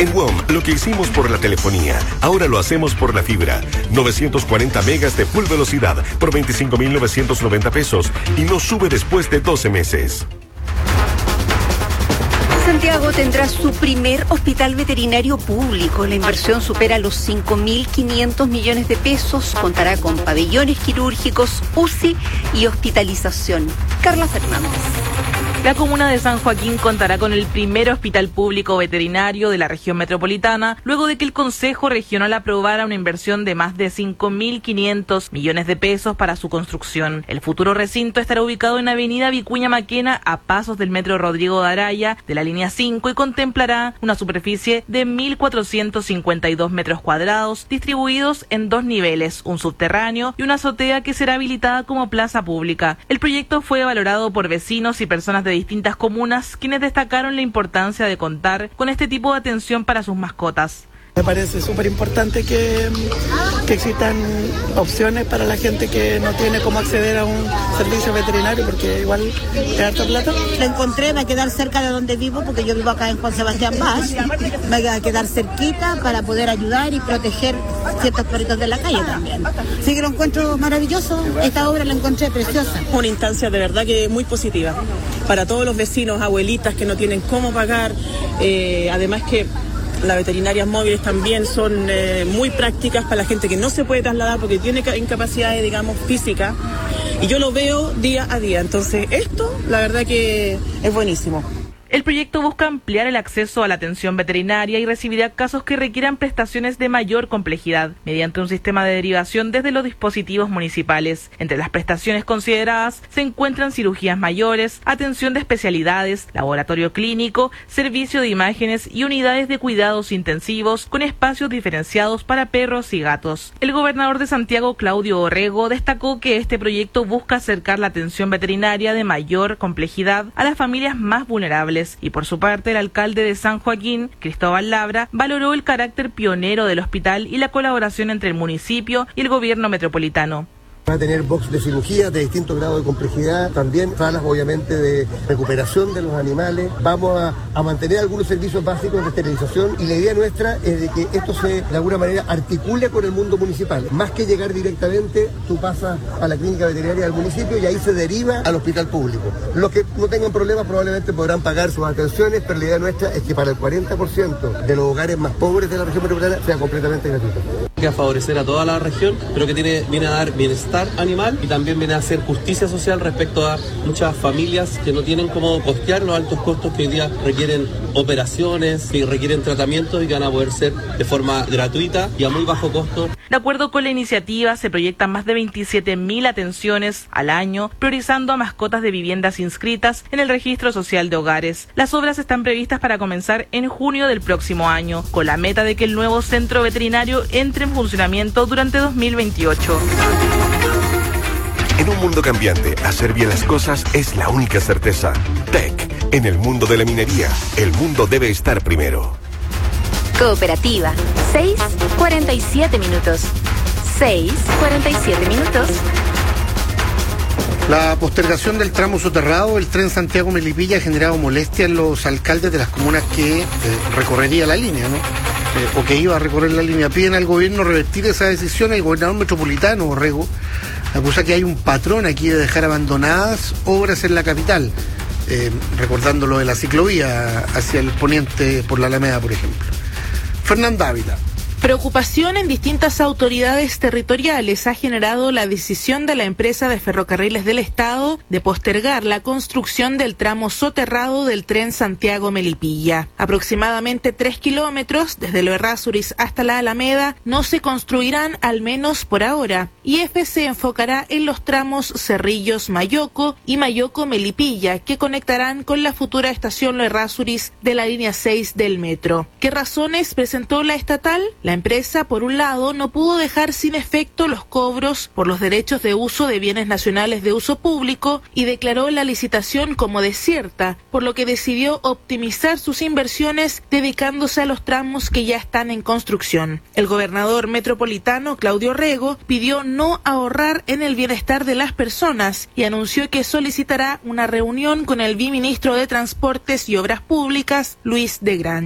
En WOM, lo que hicimos por la telefonía, ahora lo hacemos por la fibra. 940 megas de full velocidad por 25.990 pesos y no sube después de 12 meses. Santiago tendrá su primer hospital veterinario público. La inversión supera los 5.500 millones de pesos. Contará con pabellones quirúrgicos, UCI y hospitalización. Carla Fernández. La comuna de San Joaquín contará con el primer hospital público veterinario de la región metropolitana, luego de que el Consejo Regional aprobara una inversión de más de 5.500 millones de pesos para su construcción. El futuro recinto estará ubicado en Avenida Vicuña Maquena, a pasos del metro Rodrigo de Araya, de la línea 5, y contemplará una superficie de 1.452 metros cuadrados, distribuidos en 2 niveles, un subterráneo y una azotea que será habilitada como plaza pública. El proyecto fue valorado por vecinos y personas de distintas comunas, quienes destacaron la importancia de contar con este tipo de atención para sus mascotas. Me parece súper importante que existan opciones para la gente que no tiene cómo acceder a un servicio veterinario, porque igual es harta plata. Lo encontré, va a quedar cerca de donde vivo, porque yo vivo acá en Juan Sebastián Bach. Va a quedar cerquita para poder ayudar y proteger ciertos perritos de la calle también. Sí que lo encuentro maravilloso, esta obra la encontré preciosa. Una instancia de verdad que muy positiva para todos los vecinos, abuelitas que no tienen cómo pagar, además que las veterinarias móviles también son muy prácticas para la gente que no se puede trasladar porque tiene incapacidades, digamos, físicas. Y yo lo veo día a día. Entonces, esto, la verdad que es buenísimo. El proyecto busca ampliar el acceso a la atención veterinaria y recibirá casos que requieran prestaciones de mayor complejidad, mediante un sistema de derivación desde los dispositivos municipales. Entre las prestaciones consideradas se encuentran cirugías mayores, atención de especialidades, laboratorio clínico, servicio de imágenes y unidades de cuidados intensivos con espacios diferenciados para perros y gatos. El gobernador de Santiago, Claudio Orrego, destacó que este proyecto busca acercar la atención veterinaria de mayor complejidad a las familias más vulnerables. Y por su parte, el alcalde de San Joaquín, Cristóbal Labra, valoró el carácter pionero del hospital y la colaboración entre el municipio y el gobierno metropolitano. Va a tener box de cirugía de distintos grados de complejidad, también salas obviamente de recuperación de los animales. Vamos a mantener algunos servicios básicos de esterilización y la idea nuestra es de que esto se de alguna manera articule con el mundo municipal. Más que llegar directamente, tú pasas a la clínica veterinaria del municipio y ahí se deriva al hospital público. Los que no tengan problemas probablemente podrán pagar sus atenciones, pero la idea nuestra es que para el 40% de los hogares más pobres de la región metropolitana sea completamente gratuito. Que a favorecer a toda la región, pero que viene a dar bienestar animal y también viene a hacer justicia social respecto a muchas familias que no tienen cómo costear los altos costos que hoy día requieren operaciones, que requieren tratamientos y que van a poder ser de forma gratuita y a muy bajo costo. De acuerdo con la iniciativa, se proyectan más de 27.000 atenciones al año, priorizando a mascotas de viviendas inscritas en el Registro Social de Hogares. Las obras están previstas para comenzar en junio del próximo año, con la meta de que el nuevo centro veterinario entre en funcionamiento durante 2028. En un mundo cambiante, hacer bien las cosas es la única certeza. TEC, en el mundo de la minería, el mundo debe estar primero. Cooperativa, 6:47 minutos. 6:47 minutos. La postergación del tramo soterrado del tren Santiago-Melipilla ha generado molestia en los alcaldes de las comunas que recorrería la línea, ¿no? O que iba a recorrer la línea. Piden al gobierno revertir esa decisión. El gobernador metropolitano, Orrego, acusa que hay un patrón aquí de dejar abandonadas obras en la capital, recordando lo de la ciclovía hacia el poniente por la Alameda, por ejemplo. Fernanda Ávila. Preocupación en distintas autoridades territoriales ha generado la decisión de la empresa de ferrocarriles del Estado de postergar la construcción del tramo soterrado del tren Santiago-Melipilla. Aproximadamente 3 kilómetros desde Lo Errázuriz hasta la Alameda no se construirán, al menos por ahora. IF se enfocará en los tramos Cerrillos-Mayoco y Mayoco-Melipilla, que conectarán con la futura estación Lo Errázuriz de la línea 6 del metro. ¿Qué razones presentó la estatal? La empresa, por un lado, no pudo dejar sin efecto los cobros por los derechos de uso de bienes nacionales de uso público y declaró la licitación como desierta, por lo que decidió optimizar sus inversiones dedicándose a los tramos que ya están en construcción. El gobernador metropolitano, Claudio Orrego, pidió no ahorrar en el bienestar de las personas y anunció que solicitará una reunión con el viceministro de Transportes y Obras Públicas, Luis de Gran.